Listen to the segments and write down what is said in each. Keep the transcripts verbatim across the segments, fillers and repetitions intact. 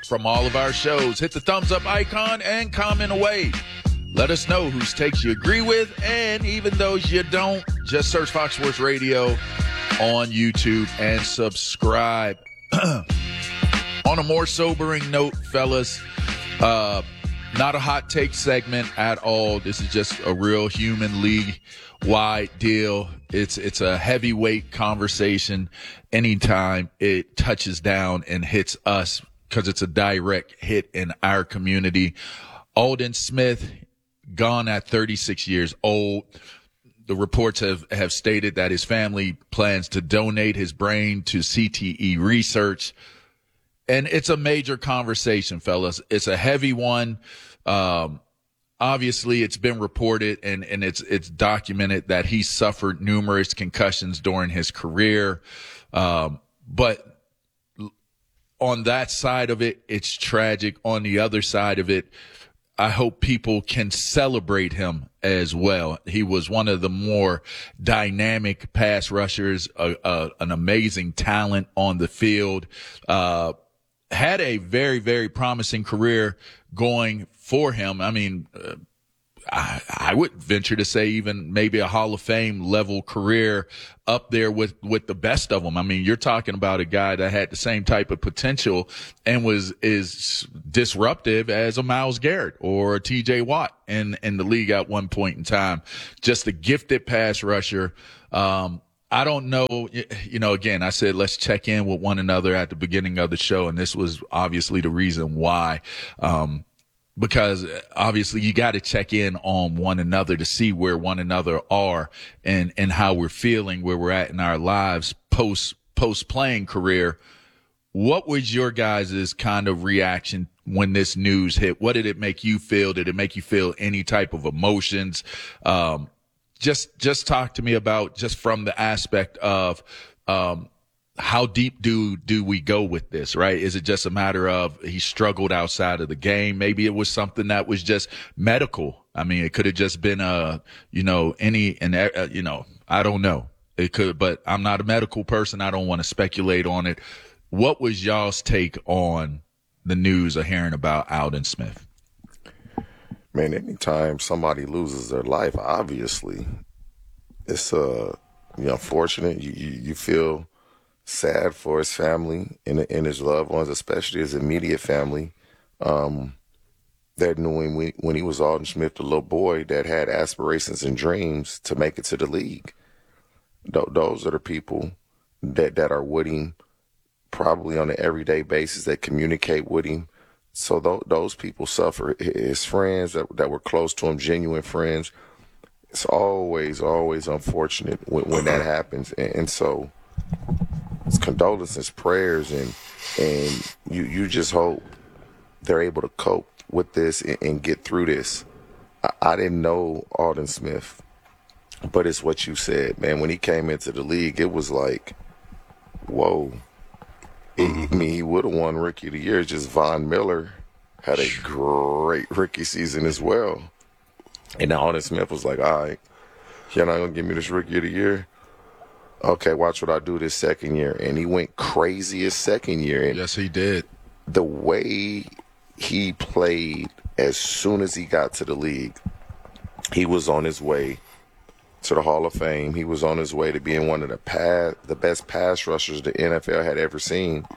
from all of our shows. Hit the thumbs up icon and comment away. Let us know whose takes you agree with, and even those you don't, just search Fox Sports Radio on YouTube and subscribe. On a more sobering note, fellas, uh, not a hot take segment at all. This is just a real human league-wide deal. It's it's a heavyweight conversation anytime it touches down and hits us, because it's a direct hit in our community. Aldon Smith, gone at thirty-six years old. The reports have, have stated that his family plans to donate his brain to C T E research. And it's a major conversation, fellas. It's a heavy one. Um, obviously, it's been reported and, and it's it's documented that he suffered numerous concussions during his career. Um, but on that side of it, it's tragic. On the other side of it, I hope people can celebrate him as well. He was one of the more dynamic pass rushers, uh, uh, an amazing talent on the field, uh, had a very, very promising career going for him. I mean, uh, I, I would venture to say even maybe a Hall of Fame level career up there with, with the best of them. I mean, you're talking about a guy that had the same type of potential and was, is disruptive as a Myles Garrett or a T J Watt in, in the league at one point in time. Just a gifted pass rusher. Um, I don't know, you know, again, I said, let's check in with one another at the beginning of the show. And this was obviously the reason why, um, because obviously you got to check in on one another to see where one another are and, and how we're feeling, where we're at in our lives post, post playing career. What was your guys' kind of reaction when this news hit? What did it make you feel? Did it make you feel any type of emotions? Um, just, just talk to me about just from the aspect of, um, how deep do, do we go with this, right? Is it just a matter of he struggled outside of the game? Maybe it was something that was just medical. I mean, it could have just been, uh, you know, any, and, uh, you know, I don't know. It could, but I'm not a medical person. I don't want to speculate on it. What was y'all's take on the news of hearing about Aldon Smith? Man, anytime somebody loses their life, obviously, it's uh, you know, unfortunate. You, you, you feel sad for his family and, and his loved ones, especially his immediate family. Um, that knew him when, when he was Aldon Smith, the little boy that had aspirations and dreams to make it to the league. Th- those are the people that, that are with him probably on an everyday basis, that communicate with him. So th- those people suffer. His friends that, that were close to him, genuine friends, it's always, always unfortunate when, when that happens. And, and so it's condolences, prayers, and and you, you just hope they're able to cope with this and, and get through this. I, I didn't know Aldon Smith, but it's what you said, man. When he came into the league, it was like, whoa. I mean, he would have won Rookie of the Year. Just Von Miller had a great rookie season as well. And now Aldon Smith was like, all right, you're not going to give me this Rookie of the Year? Okay, watch what I do this second year. And he went crazy his second year. And yes, he did. The way he played as soon as he got to the league, he was on his way to the Hall of Fame. He was on his way to being one of the pass, the best pass rushers the N F L had ever seen.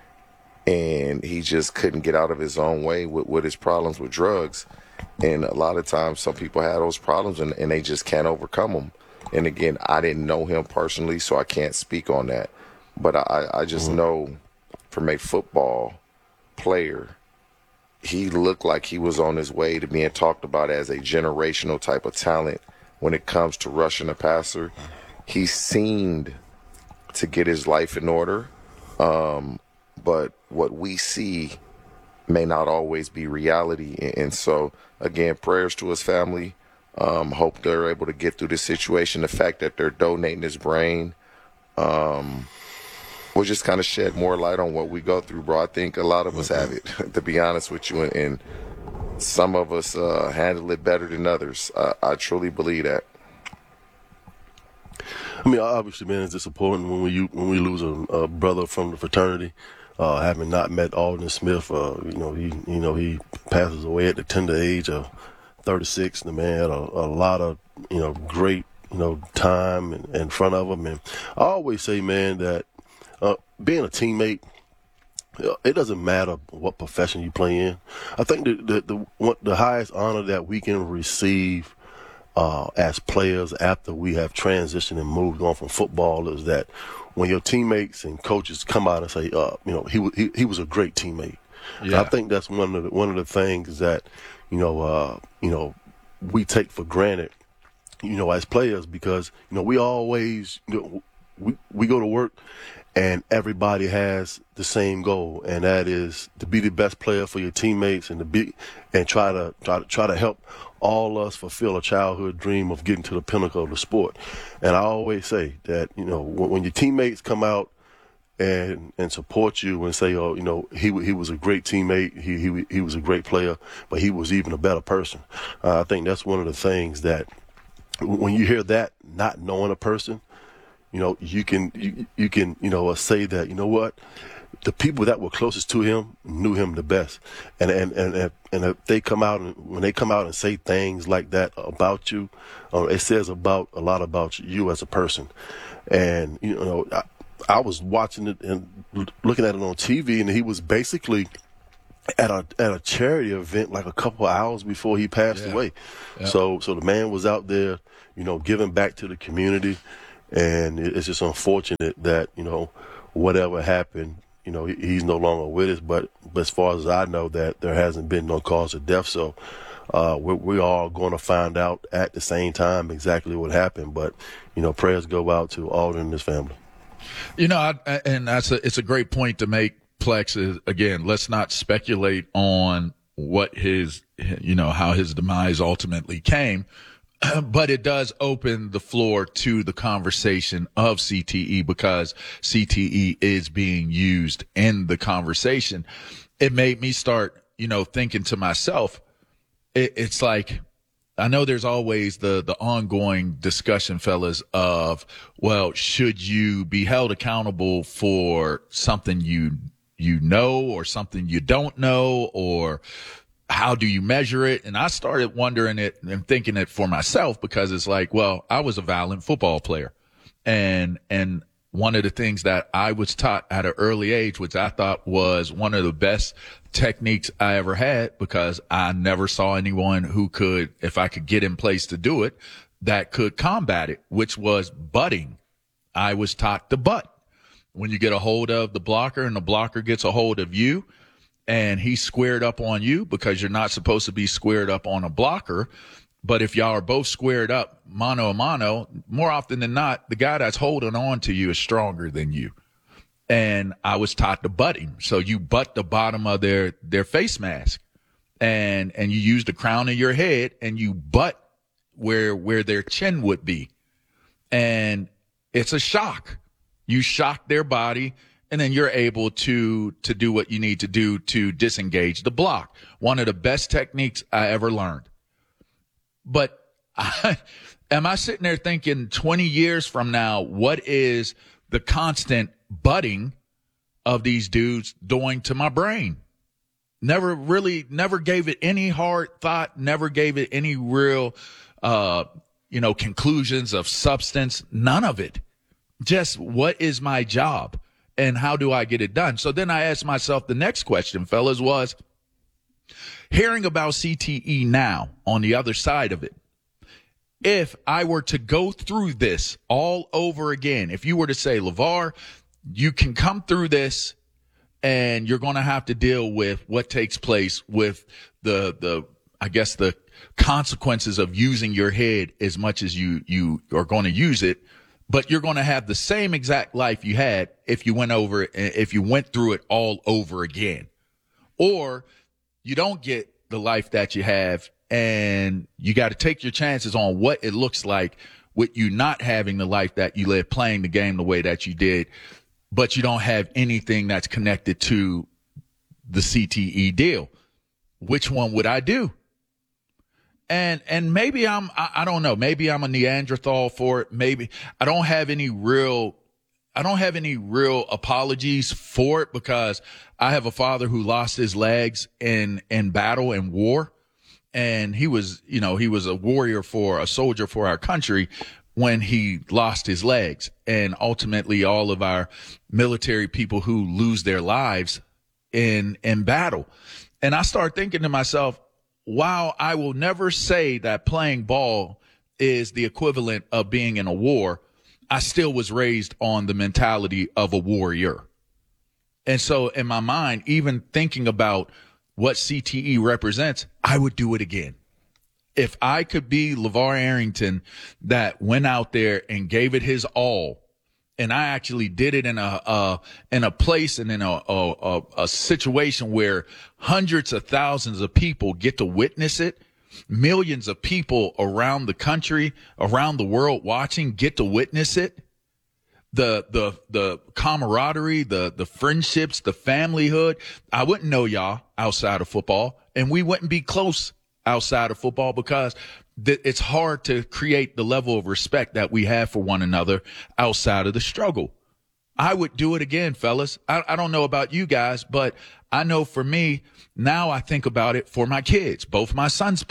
And he just couldn't get out of his own way with, with his problems with drugs. And a lot of times some people have those problems and, and they just can't overcome them. And again, I didn't know him personally, so I can't speak on that. But I, I just mm-hmm. know from a football player, he looked like he was on his way to being talked about as a generational type of talent. When it comes to rushing a passer, he seemed to get his life in order. Um, but what we see may not always be reality. And so, again, prayers to his family. Um, hope they're able to get through this situation. The fact that they're donating his brain um, will just kind of shed more light on what we go through, bro. I think a lot of us have it, to be honest with you. And, and some of us uh, handle it better than others. I, I truly believe that. I mean, obviously, man, it's disappointing when we when we lose a, a brother from the fraternity. Uh, having not met Aldon Smith, uh, you know, he, you know, he passes away at the tender age of thirty-six. The man had a, a lot of, you know, great, you know, time in, in front of him. And I always say, man, that uh, being a teammate, it doesn't matter what profession you play in. I think the the the, what, the highest honor that we can receive uh, as players after we have transitioned and moved on from football is that when your teammates and coaches come out and say, uh, you know, he he he was a great teammate. Yeah. I think that's one of the, one of the things that, you know, uh, you know, we take for granted, you know, as players, because, you know, we always, you know, we we go to work and everybody has the same goal, and that is to be the best player for your teammates and to be and try to try to try to help all us fulfill a childhood dream of getting to the pinnacle of the sport. And I always say that, you know, when, when your teammates come out and and support you and say, oh, you know, he he was a great teammate, he he he was a great player, but he was even a better person. Uh, I think that's one of the things that when you hear that, not knowing a person, you know, you can you, you can you know uh, say that, you know what, the people that were closest to him knew him the best, and and and and if they come out and when they come out and say things like that about you, uh, it says about a lot about you as a person. And you know, I, I was watching it and looking at it on T V, and he was basically at a at a charity event like a couple of hours before he passed yeah. away. Yeah. So so the man was out there, you know, giving back to the community. And it's just unfortunate that, you know, whatever happened, you know, he's no longer with us. But, but as far as I know, that there hasn't been no cause of death. So uh, we're, we're all going to find out at the same time exactly what happened. But, you know, prayers go out to Aldon and his family. You know, I, and that's a, it's a great point to make, Plex. Is, again, let's not speculate on what his, you know, how his demise ultimately came. But it does open the floor to the conversation of C T E because C T E is being used in the conversation. It made me start, you know, thinking to myself, it, it's like, I know there's always the, the ongoing discussion, fellas, of, well, should you be held accountable for something you, you know, or something you don't know, or how do you measure it? And I started wondering it and thinking it for myself because it's like, well, I was a violent football player. And, and one of the things that I was taught at an early age, which I thought was one of the best techniques I ever had, because I never saw anyone who could, if I could get in place to do it, that could combat it, which was butting. I was taught to butt. When you get a hold of the blocker and the blocker gets a hold of you, and he's squared up on you because you're not supposed to be squared up on a blocker. But if y'all are both squared up mano a mano, more often than not, the guy that's holding on to you is stronger than you. And I was taught to butt him. So you butt the bottom of their, their face mask, and, and you use the crown of your head and you butt where, where their chin would be. And it's a shock. You shock their body, and then you're able to, to do what you need to do to disengage the block. One of the best techniques I ever learned. But I, am I sitting there thinking twenty years from now, what is the constant butting of these dudes doing to my brain? Never really, never gave it any hard thought, never gave it any real, uh, you know, conclusions of substance, none of it. Just what is my job? And how do I get it done? So then I asked myself the next question, fellas, was hearing about C T E now on the other side of it. If I were to go through this all over again, if you were to say, LeVar, you can come through this and you're going to have to deal with what takes place with the, the, I guess the consequences of using your head as much as you, you are going to use it. But you're going to have the same exact life you had if you went over, if you went through it all over again. Or you don't get the life that you have, and you got to take your chances on what it looks like with you not having the life that you live, playing the game the way that you did, but you don't have anything that's connected to the C T E deal. Which one would I do? And, and maybe I'm, I, I don't know, maybe I'm a Neanderthal for it. Maybe I don't have any real I don't have any real apologies for it because I have a father who lost his legs in, in battle and war. And he was, you know, he was a warrior for a soldier for our country when he lost his legs. And ultimately all of our military people who lose their lives in, in battle. And I start thinking to myself, while I will never say that playing ball is the equivalent of being in a war, I still was raised on the mentality of a warrior. And so in my mind, even thinking about what C T E represents, I would do it again. If I could be LeVar Arrington that went out there and gave it his all, and I actually did it in a uh, in a place and in a, a a situation where hundreds of thousands of people get to witness it, millions of people around the country, around the world watching get to witness it. The the the camaraderie, the the friendships, the familyhood. I wouldn't know y'all outside of football, and we wouldn't be close outside of football because th- it's hard to create the level of respect that we have for one another outside of the struggle. I would do it again, fellas. I, I don't know about you guys, but I know for me, now I think about it for my kids. Both my sons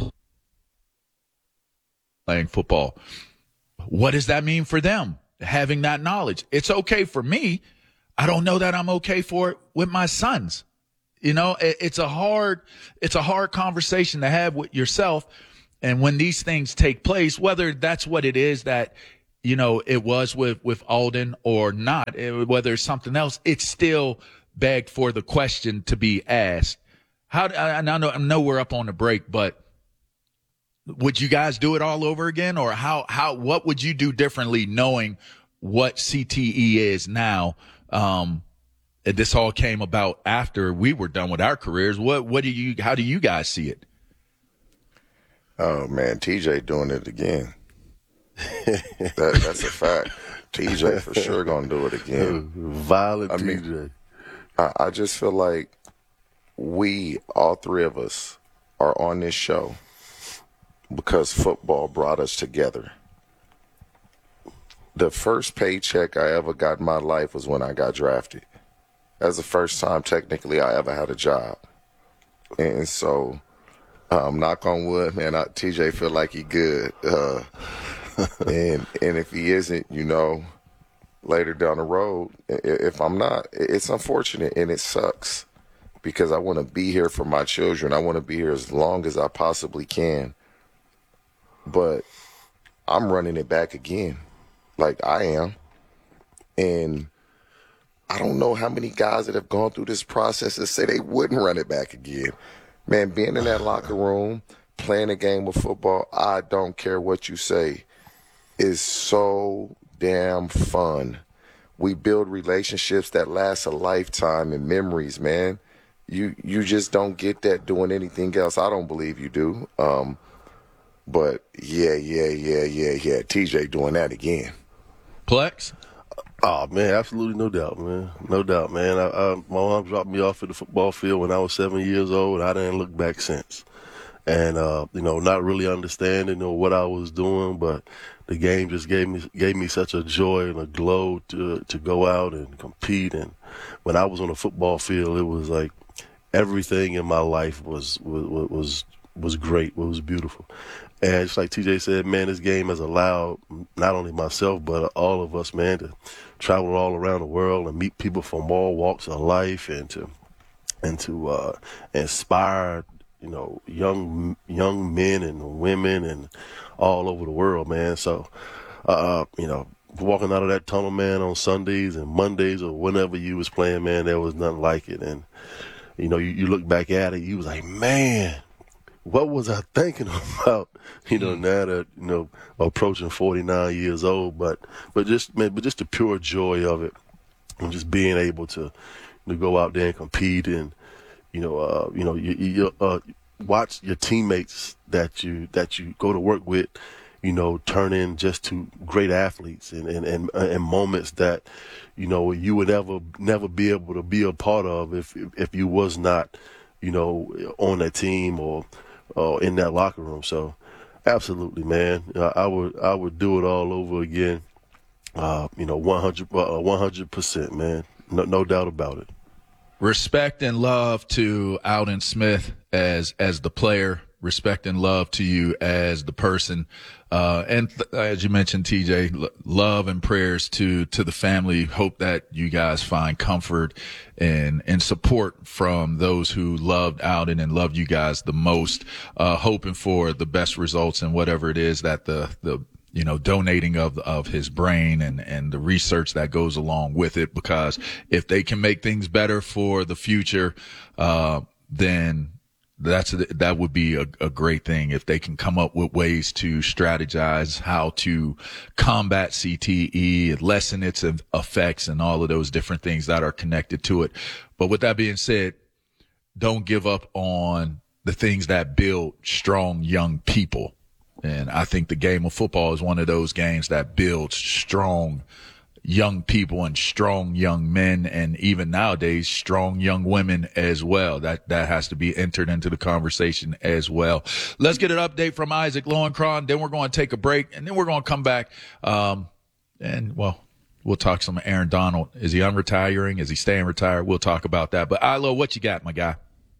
playing football. What does that mean for them, having that knowledge? It's okay for me. I don't know that I'm okay for it with my sons. You know, it, it's a hard, it's a hard conversation to have with yourself. And when these things take place, whether that's what it is that, you know, it was with, with Alden or not, it, whether it's something else, it's still begged for the question to be asked. How, I, I know, I know we're up on the break, but would you guys do it all over again? Or how, how, what would you do differently knowing what C T E is now? Um, this all came about after we were done with our careers. What, what do you, how do you guys see it? Oh man, T J doing it again. that, that's a fact. T J for sure gonna do it again. Violent I T J. Mean, I, I just feel like we, all three of us, are on this show because football brought us together. The first paycheck I ever got in my life was when I got drafted. That's the first time technically I ever had a job. And so, um, knock on wood, man, I, T J feel like he good. Uh, and and if he isn't, you know, later down the road, if I'm not, it's unfortunate and it sucks because I want to be here for my children. I want to be here as long as I possibly can. But I'm running it back again, like I am. And I don't know how many guys that have gone through this process that say they wouldn't run it back again. Man, being in that locker room, playing a game of football, I don't care what you say, is so damn fun. We build relationships that last a lifetime and memories, man. You you just don't get that doing anything else. I don't believe you do. Um, but yeah, yeah, yeah, yeah, yeah. T J doing that again. Plex? Oh, man, absolutely no doubt, man. No doubt, man. I, I, my mom dropped me off at the football field when I was seven years old. I didn't look back since. And, uh, you know, not really understanding, you know, what I was doing, but the game just gave me gave me such a joy and a glow to to go out and compete. And when I was on the football field, it was like everything in my life was was was, was great. It was beautiful. And just like T J said, man, this game has allowed not only myself but all of us, man, to travel all around the world and meet people from all walks of life and to and to uh, inspire, you know, young young men and women and all over the world, man. So, uh, you know, walking out of that tunnel, man, on Sundays and Mondays or whenever you was playing, man, there was nothing like it. And, you know, you, you look back at it, you was like, man, what was I thinking about, you know, now that, you know, approaching forty-nine years old, but, but just, man, but just the pure joy of it and just being able to, to go out there and compete and, you know, uh, you know, you, you uh, watch your teammates that you, that you go to work with, you know, turn in just to great athletes and, and, and, and moments that, you know, you would ever, never be able to be a part of if, if you was not, you know, on that team or, or in that locker room. So absolutely, man, I would, I would do it all over again. Uh, you know, one hundred percent, man. No, no doubt about it. Respect and love to Aldon Smith as as the player. Respect and love to you as the person. Uh, and th- as you mentioned, T J, l- love and prayers to, to the family. Hope that you guys find comfort and, and support from those who loved Aldon and loved you guys the most. Uh, hoping for the best results in whatever it is that the, the, you know, donating of, of his brain and, and the research that goes along with it, because if they can make things better for the future, uh, then That's that would be a, a great thing if they can come up with ways to strategize how to combat C T E, lessen its effects, and all of those different things that are connected to it. But with that being said, don't give up on the things that build strong young people. And I think the game of football is one of those games that builds strong young people and strong young men, and even nowadays strong young women as well. That that has to be entered into the conversation as well. Let's get an update from Isaac Lowenkron, then we're going to take a break, and then we're going to come back um and well we'll talk some Aaron Donald. Is he unretiring? Is he staying retired? We'll talk about that. But Ilo, what you got, my guy?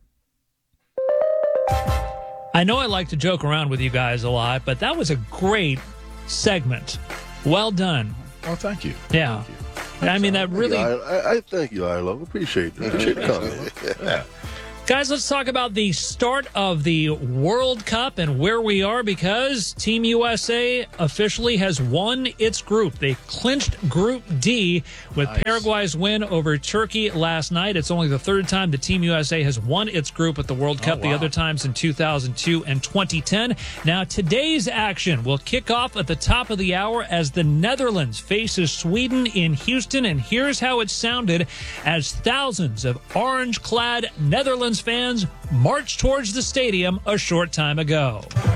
I know I like to joke around with you guys a lot, but that was a great segment. Well done. Oh, thank you. Yeah. Thank you. I mean, that really... I, I, I thank you, Ilo. Appreciate that. Appreciate the comment. Yeah. Guys, let's talk about the start of the World Cup and where we are, because Team U S A officially has won its group. They clinched Group D with nice. Paraguay's win over Turkey last night. It's only the third time the Team U S A has won its group at the World Cup. Oh, wow. The other times in two thousand two and twenty ten. Now, today's action will kick off at the top of the hour as the Netherlands faces Sweden in Houston. And here's how it sounded as thousands of orange-clad Netherlands fans marched towards the stadium a short time ago.